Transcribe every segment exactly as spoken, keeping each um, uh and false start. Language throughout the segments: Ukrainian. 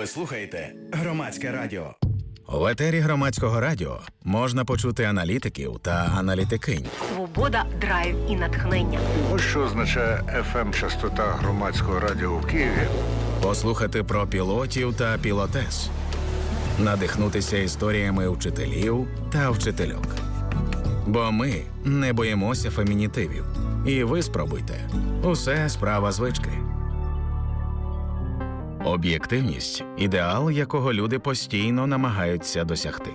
Ви слухаєте Громадське радіо. В етері Громадського радіо можна почути аналітиків та аналітикинь. Свобода, драйв і натхнення. Ось що означає еф ем-частота Громадського радіо в Києві. Послухати про пілотів та пілотес. Надихнутися історіями вчителів та вчительок. Бо ми не боїмося фемінітивів. І ви спробуйте. Усе справа звички. Об'єктивність – ідеал, якого люди постійно намагаються досягти.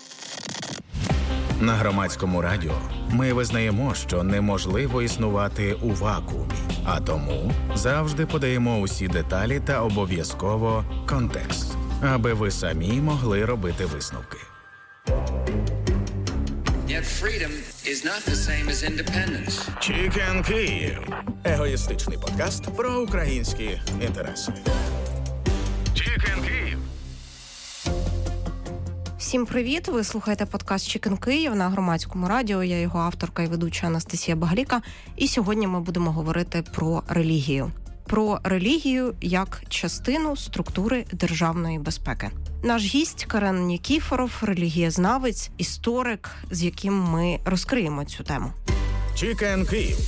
На Громадському радіо ми визнаємо, що неможливо існувати у вакуумі, а тому завжди подаємо усі деталі та обов'язково контекст, аби ви самі могли робити висновки. Yet freedom is not the same as independence. Chicken Київ. Егоїстичний подкаст про українські інтереси. Chicken Київ. Всім привіт! Ви слухаєте подкаст «Chicken Київ» на Громадському радіо. Я його авторка і ведуча Анастасія Багаліка. І сьогодні ми будемо говорити про релігію. Про релігію як частину структури державної безпеки. Наш гість Карен Нікіфоров, релігієзнавець, історик, з яким ми розкриємо цю тему. Chicken Київ.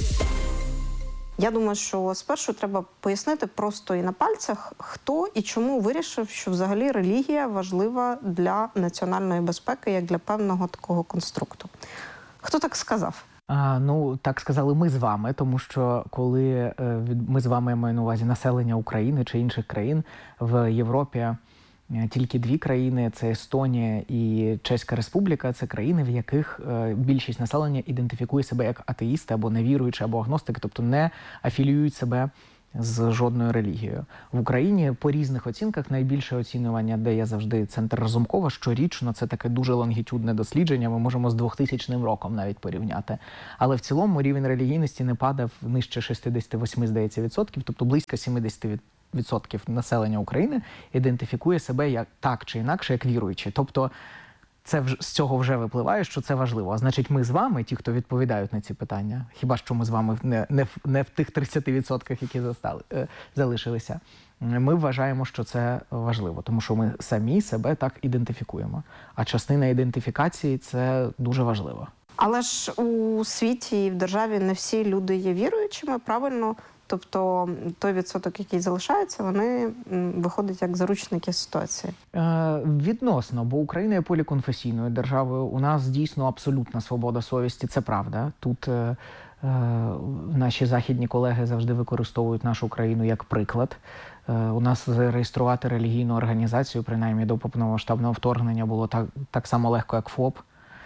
Я думаю, що спершу треба пояснити просто і на пальцях, хто і чому вирішив, що взагалі релігія важлива для національної безпеки, як для певного такого конструкту. Хто так сказав? А, ну, так сказали ми з вами, тому що коли е, від, ми з вами, я маю на увазі населення України чи інших країн в Європі, е, тільки дві країни – це Естонія і Чеська Республіка, це країни, в яких е, більшість населення ідентифікує себе як атеїсти або невіруючі, або агностики, тобто не афіліюють себе з жодною релігією. В Україні по різних оцінках найбільше оцінювання, де є завжди Центр Разумкова, щорічно, це таке дуже лонгітюдне дослідження, ми можемо з двохтисячним роком навіть порівняти. Але в цілому рівень релігійності не падав нижче шістдесят вісім, здається, відсотків, тобто близько сімдесят відсотків населення України ідентифікує себе як так чи інакше, як віруючі. Тобто це з цього вже випливає, що це важливо. А значить, ми з вами, ті, хто відповідають на ці питання, хіба що ми з вами не, не, в, не в тих тридцяти відсотках, які застали, е, залишилися, ми вважаємо, що це важливо, тому що ми самі себе так ідентифікуємо. А частина ідентифікації – це дуже важливо. Але ж у світі і в державі не всі люди є віруючими, правильно? Тобто той відсоток, який залишається, вони виходять як заручники ситуації. Е, відносно, бо Україна є поліконфесійною державою. У нас дійсно абсолютна свобода совісті, це правда. Тут е, е, наші західні колеги завжди використовують нашу країну як приклад. Е, у нас зареєструвати релігійну організацію, принаймні до повномасштабного вторгнення, було так, так само легко, як ФОП.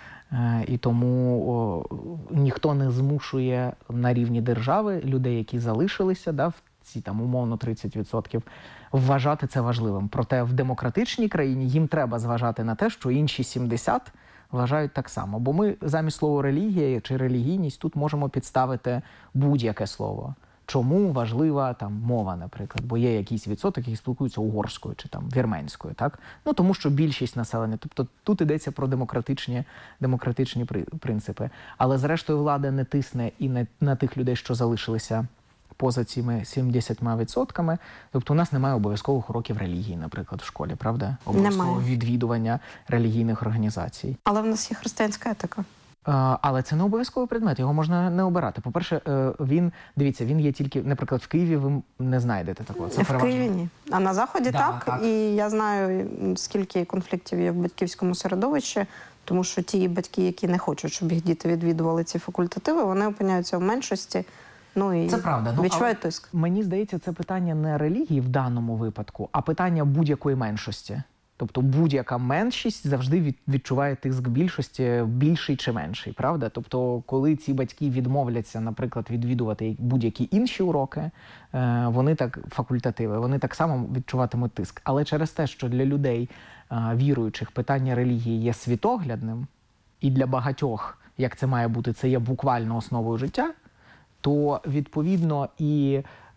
І тому о, ніхто не змушує на рівні держави людей, які залишилися, да, в ці там умовно тридцять відсотків, вважати це важливим. Проте в демократичній країні їм треба зважати на те, що інші сімдесят вважають так само. Бо ми замість слова релігія чи релігійність тут можемо підставити будь-яке слово. Чому важлива там мова, наприклад, бо є якийсь відсоток, який спілкуються угорською чи там вірменською, так? Ну, тому що більшість населення, тобто тут йдеться про демократичні, демократичні принципи. Але зрештою влада не тисне і не на тих людей, що залишилися поза цими сімдесятьма відсотками. Тобто у нас немає обов'язкових уроків релігії, наприклад, в школі, правда? Обов'язкового відвідування релігійних організацій. Але в нас є християнська етика. Але це не обов'язковий предмет, його можна не обирати. По-перше, він, дивіться, він є тільки, наприклад, в Києві ви не знайдете такого. Це в переважно... Києві ні. А на Заході да, так. так. І я знаю, скільки конфліктів є в батьківському середовищі, тому що ті батьки, які не хочуть, щоб їх діти відвідували ці факультативи, вони опиняються в меншості. Ну і це правда. Ну, відчувають тиск. Мені здається, це питання не релігії в даному випадку, а питання будь-якої меншості. Тобто будь-яка меншість завжди відчуває тиск більшості, більший чи менший, правда? Тобто коли ці батьки відмовляться, наприклад, відвідувати будь-які інші уроки, вони так, факультативи, вони так само відчуватимуть тиск. Але через те, що для людей віруючих питання релігії є світоглядним, і для багатьох, як це має бути, це є буквально основою життя, то відповідно і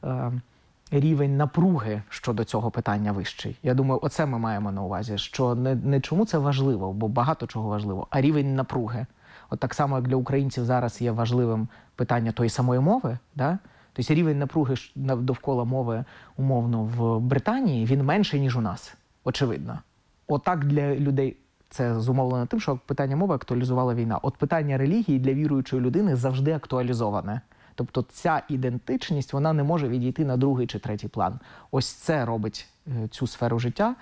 рівень напруги щодо цього питання вищий. Я думаю, оце ми маємо на увазі, що не, не чому це важливо, бо багато чого важливо, а рівень напруги. От так само, як для українців зараз є важливим питання тої самої мови, да? Тобто рівень напруги довкола мови, умовно, в Британії, він менший, ніж у нас. Очевидно. Отак для людей це зумовлено тим, що питання мови актуалізувала війна. От питання релігії для віруючої людини завжди актуалізоване. Тобто ця ідентичність, вона не може відійти на другий чи третій план. Ось це робить цю сферу життя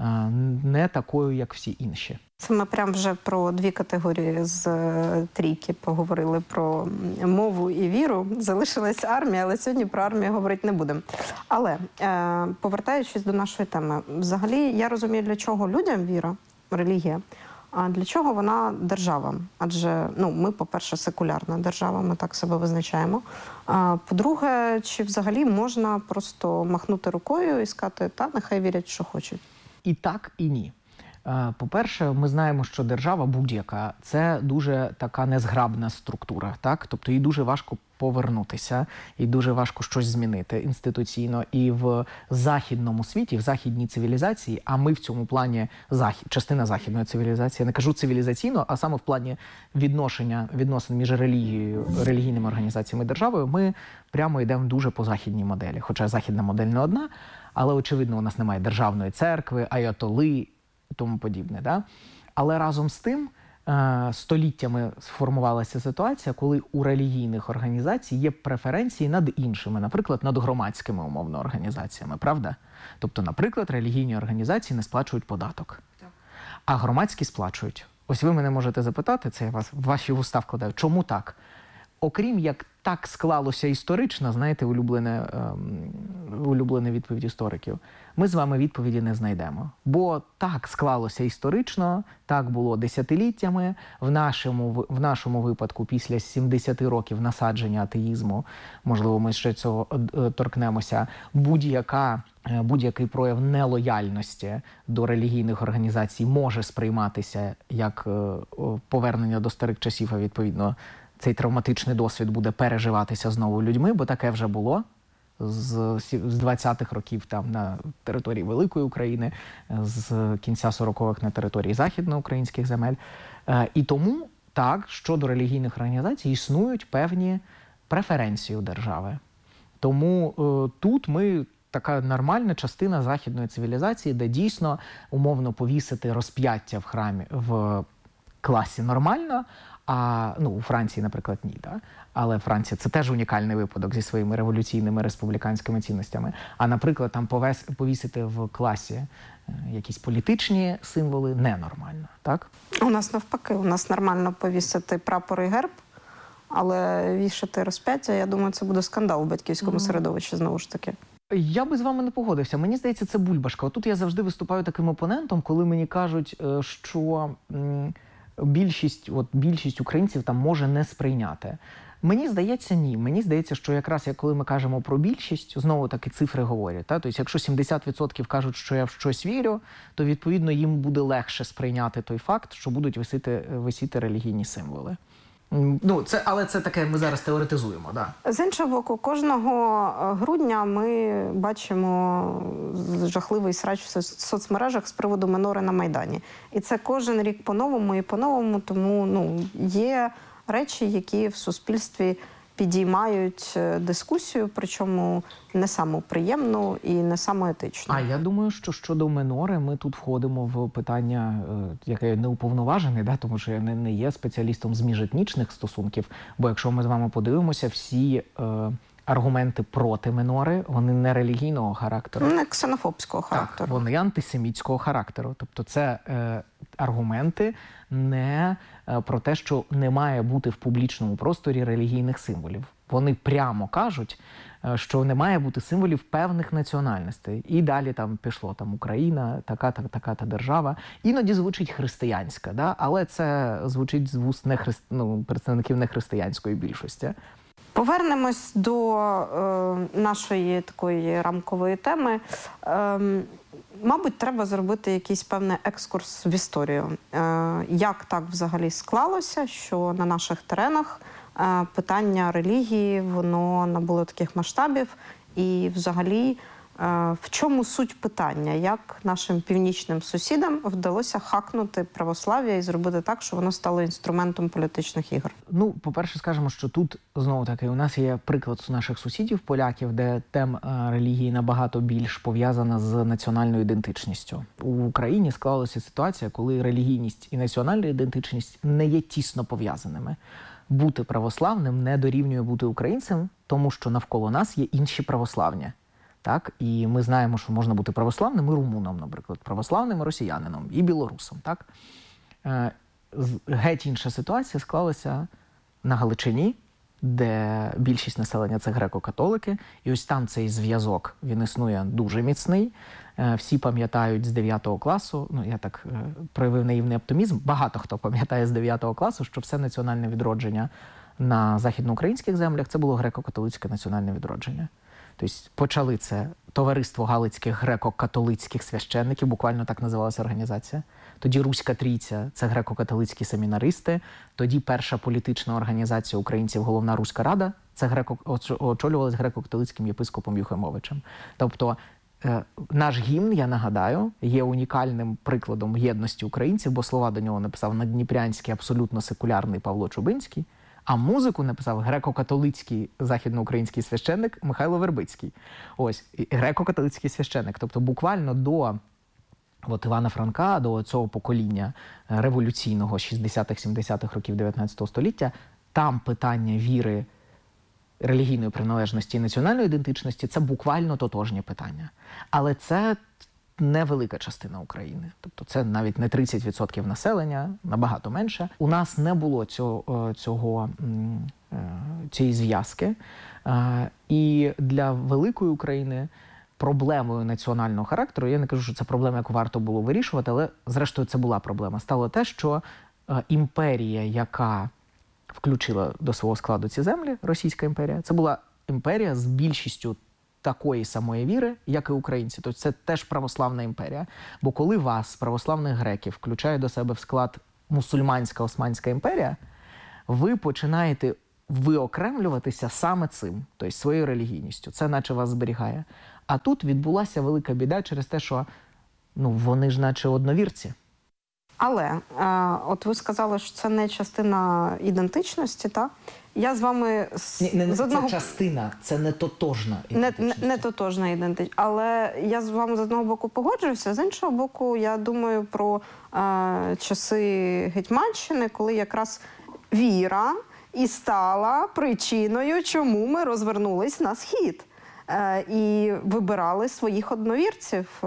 не такою, як всі інші. Це ми прям вже про дві категорії з трійки поговорили, про мову і віру. Залишилась армія, але сьогодні про армію говорити не будемо. Але, е, повертаючись до нашої теми, взагалі я розумію, для чого людям віра, релігія, а для чого вона державам? Адже, ну, ми, по-перше, секулярна держава, ми так себе визначаємо. А по-друге, чи взагалі можна просто махнути рукою і сказати, та, нехай вірять, що хочуть? І так, і ні. По-перше, ми знаємо, що держава будь-яка – це дуже така незграбна структура, так? Тобто їй дуже важко повернутися, і дуже важко щось змінити інституційно. І в західному світі, в західній цивілізації, а ми в цьому плані захід, частина західної цивілізації, я не кажу цивілізаційно, а саме в плані відношення, відносин між релігією, релігійними організаціями і державою, ми прямо йдемо дуже по західній моделі. Хоча західна модель не одна, але, очевидно, у нас немає державної церкви, аятоли і тому подібне. Да? Але разом з тим е, століттями сформувалася ситуація, коли у релігійних організацій є преференції над іншими, наприклад, над громадськими умовно організаціями, правда? Тобто, наприклад, релігійні організації не сплачують податок, так. А громадські сплачують. Ось ви мене можете запитати, це я вас в ваші вуста вкладаю, чому так? Окрім як так склалося історично, знаєте, улюблене, ем, улюблена відповідь істориків, ми з вами відповіді не знайдемо. Бо так склалося історично, так було десятиліттями, в нашому, в нашому випадку після сімдесяти років насадження атеїзму, можливо, ми ще цього торкнемося, будь-яка, будь-який прояв нелояльності до релігійних організацій може сприйматися як повернення до старих часів, а відповідно цей травматичний досвід буде переживатися знову людьми, бо таке вже було з двадцятих років там на території Великої України, з кінця сорокових на території західноукраїнських земель. І тому, так, щодо релігійних організацій існують певні преференції у держави. Тому е, тут ми така нормальна частина західної цивілізації, де дійсно умовно повісити розп'яття в храмі в класі нормально, а ну, у Франції, наприклад, ні. Да? Але Франція – це теж унікальний випадок зі своїми революційними республіканськими цінностями. А, наприклад, там повес, повісити в класі е, якісь політичні символи ненормально. Так? У нас навпаки. У нас нормально повісити прапор і герб, але вішати розп'яття, я думаю, це буде скандал у батьківському mm. середовищі, знову ж таки. Я би з вами не погодився. Мені здається, це бульбашка. Отут я завжди виступаю таким опонентом, коли мені кажуть, що більшість, от, більшість українців там може не сприйняти. Мені здається, ні. Мені здається, що якраз як коли ми кажемо про більшість, знову таки цифри говорять. Та? Тобто, якщо сімдесят відсотків кажуть, що я в щось вірю, то, відповідно, їм буде легше сприйняти той факт, що будуть висіти, висіти релігійні символи. Ну, це, але це таке ми зараз теоретизуємо, да. З іншого боку, кожного грудня ми бачимо жахливий срач в соцмережах з приводу минори на Майдані. І це кожен рік по-новому і по-новому, тому ну, є речі, які в суспільстві підіймають дискусію, причому не саму приємну і не саму етичну. А я думаю, що щодо минори ми тут входимо в питання, яке я не уповноважений, да, тому що я не, не є спеціалістом з міжетнічних стосунків, бо якщо ми з вами подивимося, всі е, аргументи проти минори, вони не релігійного характеру. Не ксенофобського характеру. Так, вони антисемітського характеру. Тобто це е, аргументи не е, про те, що не має бути в публічному просторі релігійних символів. Вони прямо кажуть, е, що не має бути символів певних національностей. І далі там пішло там Україна, така-та, така-та держава. Іноді звучить християнська, да? Але це звучить з вуст нехрист... ну, представників нехристиянської більшості. Повернемось до е, нашої такої рамкової теми. Е, мабуть, треба зробити якийсь певний екскурс в історію. Е, як так взагалі склалося, що на наших теренах е, питання релігії, воно набуло таких масштабів, і взагалі В чому суть питання? Як нашим північним сусідам вдалося хакнути православ'я і зробити так, що воно стало інструментом політичних ігор? Ну, по-перше, скажемо, що тут, знову-таки, у нас є приклад з наших сусідів, поляків, де тема релігії набагато більш пов'язана з національною ідентичністю. У Україні склалася ситуація, коли релігійність і національна ідентичність не є тісно пов'язаними. Бути православним не дорівнює бути українцем, тому що навколо нас є інші православні. Так? І ми знаємо, що можна бути православним і румуном, наприклад, православним і росіянином, і білорусом. Так? Е, геть інша ситуація склалася на Галичині, де більшість населення – це греко-католики. І ось там цей зв'язок, він існує дуже міцний. Е, всі пам'ятають з дев'ятого класу, ну я так е, проявив наївний оптимізм, багато хто пам'ятає з дев'ятого класу, що все національне відродження на західноукраїнських землях – це було греко-католицьке національне відродження. Тобто почали це товариство галицьких греко-католицьких священників, буквально так називалася організація. Тоді Руська Трійця – це греко-католицькі семінаристи. Тоді перша політична організація українців, Головна Руська Рада, це греко, очолювалась греко-католицьким єпископом Юхимовичем. Тобто наш гімн, я нагадаю, є унікальним прикладом єдності українців, бо слова до нього написав наддніпрянський, абсолютно секулярний Павло Чубинський, а музику написав греко-католицький західноукраїнський священник Михайло Вербицький. Ось, греко-католицький священник. Тобто буквально до от Івана Франка, до цього покоління революційного шістдесятих-сімдесятих років дев'ятнадцятого століття, там питання віри, релігійної приналежності і національної ідентичності – це буквально тотожні питання. Але це невелика частина України. Тобто це навіть не тридцять відсотків населення, набагато менше. У нас не було цього, цього, цієї зв'язки. І для великої України проблемою національного характеру, я не кажу, що це проблема, яку варто було вирішувати, але зрештою це була проблема, стало те, що імперія, яка включила до свого складу ці землі, Російська імперія, це була імперія з більшістю такої самої віри, як і українці. Тобто це теж православна імперія. Бо коли вас, православних греків, включає до себе в склад мусульманська Османська імперія, ви починаєте виокремлюватися саме цим, тобто своєю релігійністю. Це наче вас зберігає. А тут відбулася велика біда через те, що ну, вони ж наче одновірці. Але, е, от ви сказали, що це не частина ідентичності, так? Я з вами... З, Ні, не, з одного... Це частина, це не тотожна ідентичність. Не, не, не тотожна ідентичність. Але я з вами з одного боку погоджуюся, з іншого боку, я думаю про е, часи Гетьманщини, коли якраз віра і стала причиною, чому ми розвернулись на схід. І вибирали своїх одновірців,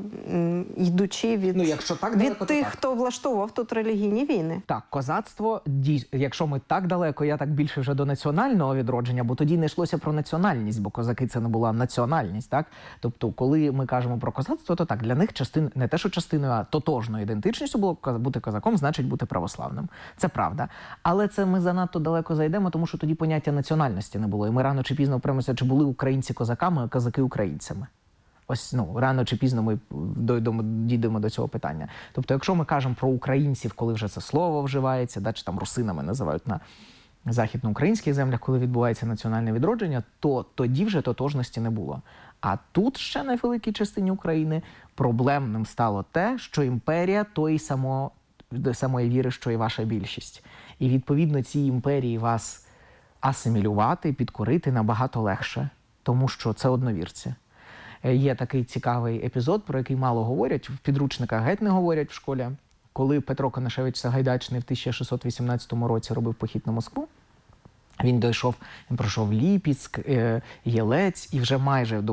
йдучи від, ну, якщо так від далеко, тих, так. хто влаштовував тут релігійні війни. Так, козацтво, якщо ми так далеко, я так більше вже до національного відродження, бо тоді не йшлося про національність, бо козаки це не була національність, так? Тобто, коли ми кажемо про козацтво, то так, для них частин, не те, що частиною, а тотожною ідентичністю було бути козаком, значить бути православним. Це правда. Але це ми занадто далеко зайдемо, тому що тоді поняття національності не було. І ми рано чи пізно впремося, чи були українці козаками, а козаки українцями. Ось, ну, рано чи пізно ми дійдемо, дійдемо до цього питання. Тобто, якщо ми кажемо про українців, коли вже це слово вживається, да, чи там русинами називають на західноукраїнських землях, коли відбувається національне відродження, то тоді вже тотожності не було. А тут ще на великій частині України проблемним стало те, що імперія тої само, самої віри, що і ваша більшість. І, відповідно, цій імперії вас асимілювати, підкорити набагато легше, тому що це одновірці. Є такий цікавий епізод, про який мало говорять, в підручниках геть не говорять в школі, коли Петро Конашевич Сагайдачний в тисяча шістсот вісімнадцятому році робив похід на Москву. Він дійшов, він пройшов Ліпецьк, Єлець і вже майже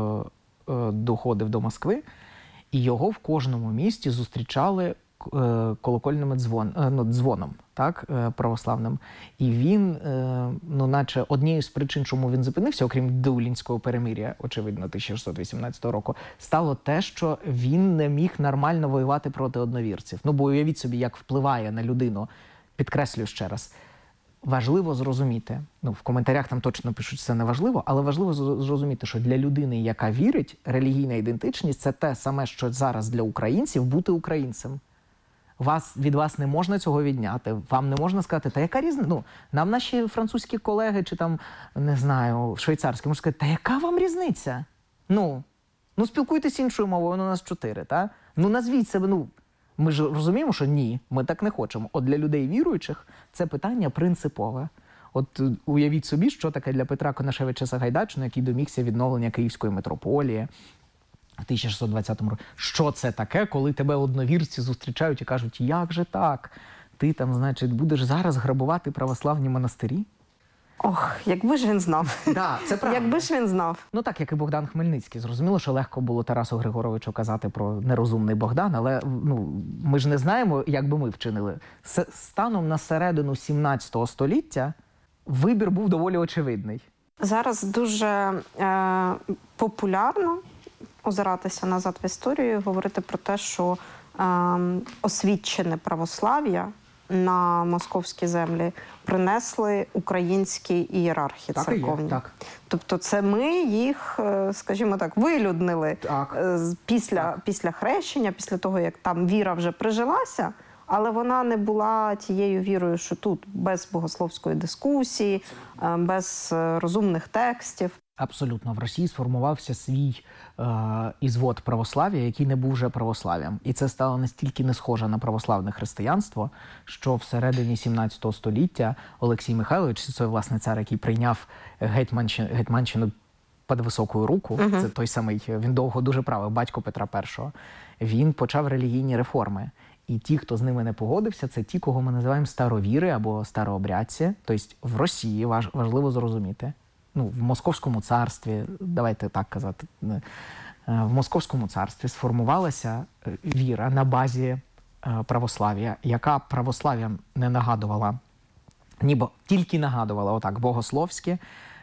доходив до Москви. І його в кожному місті зустрічали колокольним дзвон, ну, дзвоном, так, православним. І він, ну, наче однією з причин, чому він зупинився, окрім Деулінського перемир'я, очевидно, тисяча шістсот вісімнадцятого року, стало те, що він не міг нормально воювати проти одновірців. Ну, бо уявіть собі, як впливає на людину, підкреслюю ще раз, важливо зрозуміти, ну, в коментарях там точно пишуть, що це не важливо, але важливо зрозуміти, що для людини, яка вірить, релігійна ідентичність – це те саме, що зараз для українців бути українцем. Вас, від вас не можна цього відняти, вам не можна сказати, та яка різниця? Ну, нам наші французькі колеги, чи там, не знаю, швейцарські, можуть сказати, та яка вам різниця? Ну, Ну, спілкуйтесь іншою мовою, воно у нас чотири, та? Ну, назвіть себе, ну, ми ж розуміємо, що ні, ми так не хочемо. От для людей віруючих це питання принципове. От уявіть собі, що таке для Петра Конашевича Сагайдачного, який домігся відновлення Київської митрополії в тисяча шістсот двадцятому році. Що це таке, коли тебе одновірці зустрічають і кажуть, як же так? Ти там, значить, будеш зараз грабувати православні монастирі? Ох, якби ж він знав. Да, це правда. Якби ж він знав. Ну так, як і Богдан Хмельницький. Зрозуміло, що легко було Тарасу Григоровичу казати про нерозумний Богдан, але ну, ми ж не знаємо, як би ми вчинили. С- станом на середину сімнадцятого століття вибір був доволі очевидний. Зараз дуже е, популярно озиратися назад в історію і говорити про те, що е, освічене православ'я на московські землі принесли українські ієрархи Так і є, церковні. так. Тобто це ми їх, е, скажімо так, вилюднили Так. е, з- після, Так. після хрещення, після того, як там віра вже прижилася, але вона не була тією вірою, що тут без богословської дискусії, е, без е, розумних текстів. Абсолютно. В Росії сформувався свій е, ізвод православ'я, який не був вже православ'ям. І це стало настільки не схоже на православне християнство, що всередині сімнадцятого століття Олексій Михайлович, це власне цар, який прийняв гетьманщину, гетьманщину під високою руку, uh-huh. це той самий, він довго дуже правив, батько Петра І, він почав релігійні реформи. І ті, хто з ними не погодився, це ті, кого ми називаємо старовіри або старообрядці. Тобто в Росії, важ, важливо зрозуміти, ну, в Московському царстві, давайте так казати, в Московському царстві сформувалася віра на базі православ'я, яка православ'ям не нагадувала, ніби тільки нагадувала отак богословське,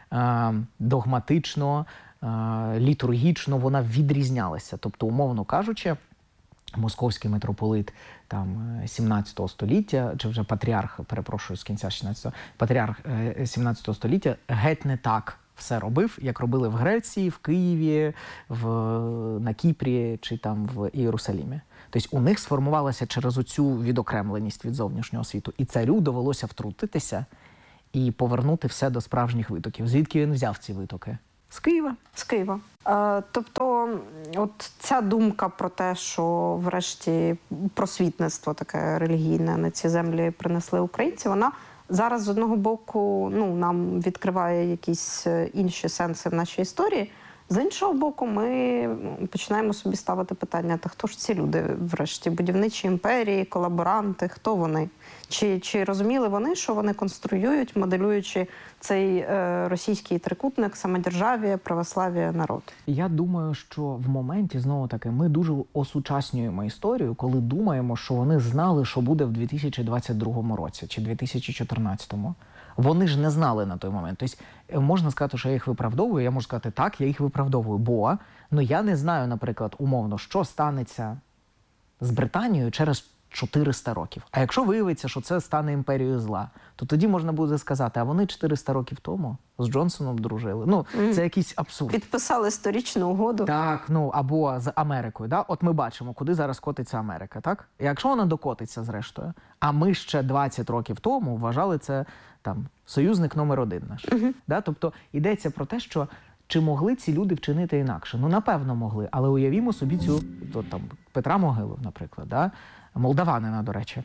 догматично, літургічно вона відрізнялася. Тобто, умовно кажучи, московський митрополит там сімнадцятого століття, чи вже патріарх, перепрошую, з кінця шістнадцятого, патріарх сімнадцятого століття геть не так все робив, як робили в Греції, в Києві, в, на Кіпрі чи там в Ієрусалімі. Тобто у них сформувалася через оцю відокремленість від зовнішнього світу. І царю довелося втрутитися і повернути все до справжніх витоків. Звідки він взяв ці витоки? З Києва. З Києва. Е, тобто, от ця думка про те, що врешті просвітництво таке релігійне на ці землі принесли українці, вона зараз з одного боку ну, нам відкриває якісь інші сенси в нашій історії. З іншого боку, ми починаємо собі ставити питання, та хто ж ці люди врешті? Будівничі імперії, колаборанти, хто вони? Чи, чи розуміли вони, що вони конструюють, моделюючи цей е, російський трикутник, самодержав'я, православ'я, народ? Я думаю, що в моменті, знову-таки, ми дуже осучаснюємо історію, коли думаємо, що вони знали, що буде в дві тисячі двадцять другому році чи дві тисячі чотирнадцятому. Вони ж не знали на той момент. Тобто, можна сказати, що я їх виправдовую, я можу сказати, так, я їх виправдовую, бо ну, я не знаю, наприклад, умовно, що станеться з Британією через чотириста років. А якщо виявиться, що це стане імперією зла, то тоді можна буде сказати, а вони чотириста років тому з Джонсоном дружили. Ну, mm. це якийсь абсурд. Підписали сторічну угоду. Так, ну, або з Америкою, да? От ми бачимо, куди зараз котиться Америка, так? І якщо вона докотиться зрештою, а ми ще двадцять років тому вважали це там союзник номер один наш. Mm-hmm. Да? Тобто йдеться про те, що чи могли ці люди вчинити інакше? Ну, напевно, могли. Але уявімо собі цю, то, там, Петра Могилу, наприклад, да? Молдаванина, до речі,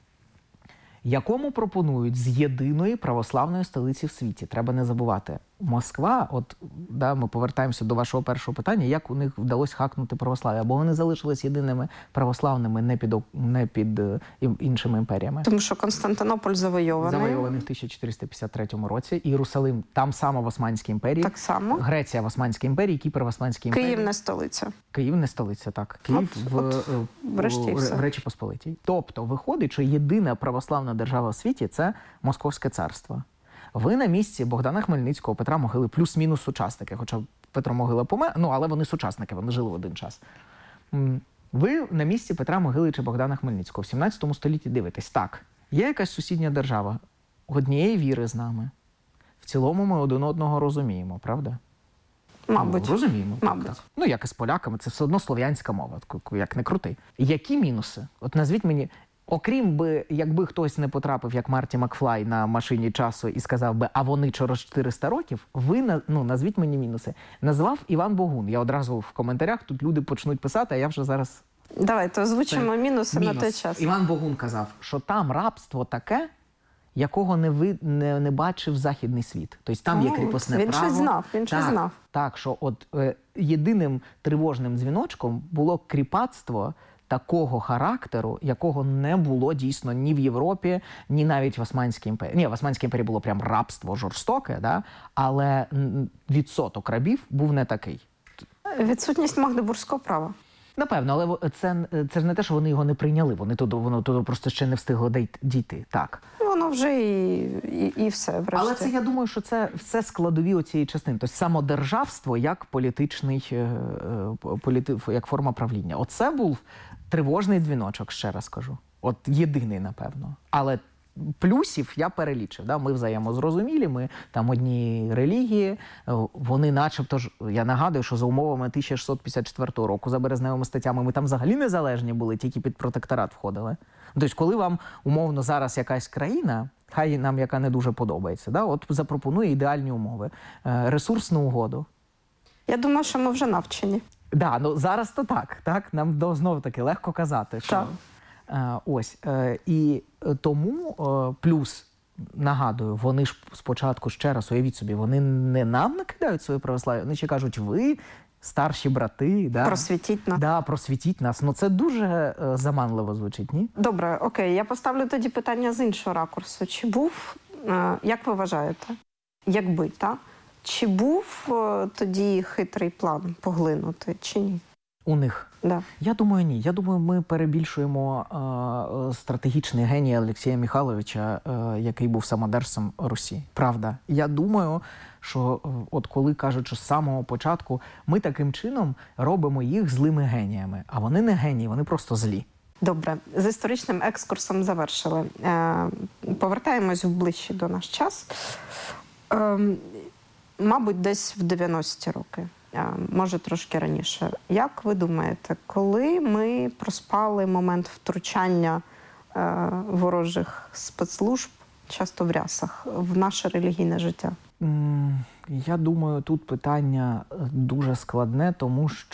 якому пропонують з єдиної православної столиці в світі. Треба не забувати. Москва, от да, ми повертаємося до вашого першого питання, як у них вдалося хакнути православ'я, бо вони залишились єдиними православними не під, не під іншими імперіями. Тому що Константинополь завойований. Завойований в тисяча чотириста п'ятдесят третьому році. Єрусалим там само в Османській імперії. Так само. Греція в Османській імперії, Кіпр в Османській імперії. Київ не столиця. Київ не столиця, так. Київ от, в, от, в, в Речі Посполитій. Тобто виходить, що єдина православна держава в світі – це Московське царство. Ви на місці Богдана Хмельницького, Петра Могили, плюс-мінус сучасники, хоча Петро Могила помер, ну, але вони сучасники, вони жили в один час. Ви на місці Петра Могили чи Богдана Хмельницького в сімнадцятому столітті дивитесь, так, є якась сусідня держава, однієї віри з нами. В цілому ми один одного розуміємо, правда? Мабуть. Ну, розуміємо. Мабуть. Так, так. Ну, як і з поляками, це все одно слов'янська мова, як не крути. Які мінуси? От назвіть мені Окрім би, якби хтось не потрапив, як Марті Макфлай, на машині часу і сказав би, а вони через чотириста років, ви, на- ну, назвіть мені мінуси. Назвав Іван Богун. Я одразу в коментарях, тут люди почнуть писати, а я вже зараз... Давайте озвучимо мінуси Мінус. на той час. Іван Богун казав, що там рабство таке, якого не, ви, не, не бачив західний світ. Тобто там є Ну, кріпосне він право. щось знав, він щось так, знав. Так, що от е, єдиним тривожним дзвіночком було кріпацтво такого характеру, якого не було дійсно ні в Європі, ні навіть в Османській імперії. Ні, в Османській імперії було прям рабство жорстоке, да? Але м, відсоток рабів був не такий. Відсутність магдебурзького права. Напевно, але во- це, це ж не те, що вони його не прийняли, вони туди, воно туди просто ще не встигло дій- дійти. Так. Воно вже і, і, і все, врешті. Але це, я думаю, що це все складові оцієї частини. Тобто самодержавство як політичний, е, е, політи, як форма правління. Оце був тривожний дзвіночок, ще раз кажу. От єдиний, напевно. Але плюсів я перелічив. Да? Ми взаємозрозумілі, ми там одні релігії, е, вони начебто ж, я нагадую, що за умовами тисяча шістсот п'ятдесят четвертого року, за березневими статтями, ми там взагалі незалежні були, тільки під протекторат входили. Тобто, коли вам, умовно, зараз якась країна, хай нам яка не дуже подобається, да? От запропонує ідеальні умови, е, ресурсну угоду. Я думаю, що ми вже навчені. Да, ну зараз то так, так? Нам до, знову таки легко казати, що Так. е, ось. Е, і е, тому е, плюс, нагадую, вони ж спочатку, ще раз, уявіть собі, вони не нам накидають своє православ'я, вони ще кажуть, ви, старші брати, да? Просвітіть нас. Да, просвітіть нас. Ну це дуже е, заманливо звучить, ні? Добре, окей, я поставлю тоді питання з іншого ракурсу. Чи був, е, як ви вважаєте, якби, та? Чи був е, тоді хитрий план поглинути, чи ні? У них. Да. Я думаю, ні. Я думаю, ми перебільшуємо е, е, стратегічний геній Олексія Михайловича, е, який був самодержцем Русі. Правда. Я думаю, що е, от коли кажуть, що з самого початку ми таким чином робимо їх злими геніями. А вони не генії, вони просто злі. Добре, з історичним екскурсом завершили. Е, повертаємось в ближчий до наш час. Е, мабуть, десь в дев'яності роки. Може, трошки раніше. Як ви думаєте, коли ми проспали момент втручання е, ворожих спецслужб, часто в рясах, в наше релігійне життя? М, Я думаю, тут питання дуже складне, тому що